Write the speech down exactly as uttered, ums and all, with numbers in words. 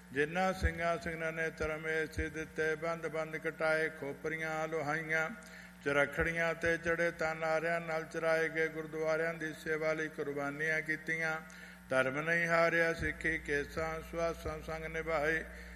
ਜਿਨ੍ਹਾਂ ਸਿੰਘਾਂ ਸਿੰਘਾਂ ਨੇ ਧਰਮੇ ਸੀ ਦਿੱਤੇ, ਬੰਦ ਬੰਦ ਕਟਾਏ, ਖੋਪਰੀਆਂ ਲੋਹਾਈਆਂ ਚਰਖੜੀਆਂ ਤੇ ਚੜੇ ਤਨ ਆਰਿਆਂ ਨਾਲ ਚਰਾਏ ਗਏ। ਗੁਰਦੁਆਰਿਆਂ ਦੀ ਸੇਵਾ ਲਈ ਕੁਰਬਾਨੀਆਂ ਕੀਤੀਆਂ, ਧਰਮ ਨਹੀਂ ਹਾਰਿਆ, ਸਿੱਖੀ ਕੇਸਾਂ ਸੁਆਸਾਂ ਸੰਗ ਨਿਭਾਏ।